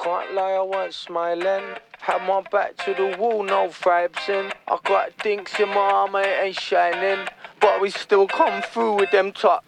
Can't lie, I wasn't smiling. Had my back to the wall, no vibes in. I got dinks in my arm, it ain't shining. But we still come through with them top